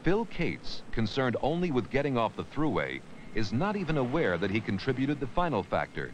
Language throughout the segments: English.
Phil Cates, concerned only with getting off the thruway, is not even aware that he contributed the final factor.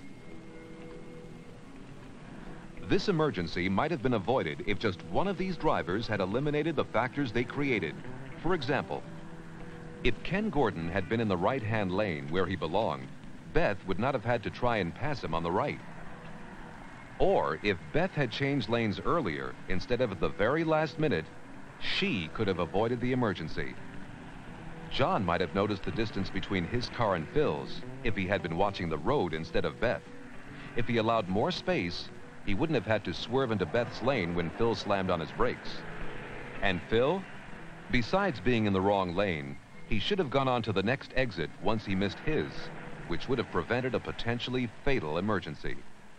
This emergency might have been avoided if just one of these drivers had eliminated the factors they created. For example, if Ken Gordon had been in the right-hand lane where he belonged, Beth would not have had to try and pass him on the right. Or if Beth had changed lanes earlier instead of at the very last minute, she could have avoided the emergency. John might have noticed the distance between his car and Phil's if he had been watching the road instead of Beth. If he allowed more space, he wouldn't have had to swerve into Beth's lane when Phil slammed on his brakes. And Phil? Besides being in the wrong lane, he should have gone on to the next exit once he missed his, which would have prevented a potentially fatal emergency.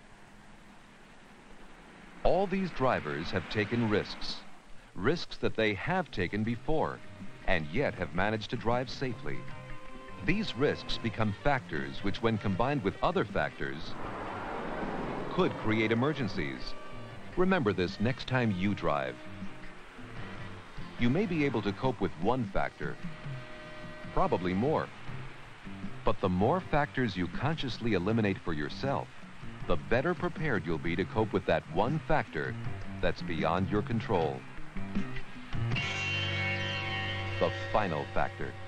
All these drivers have taken risks that they have taken before, and yet have managed to drive safely. These risks become factors which, when combined with other factors, could create emergencies. Remember this next time you drive. You may be able to cope with one factor, probably more. But the more factors you consciously eliminate for yourself, the better prepared you'll be to cope with that one factor that's beyond your control. The final factor.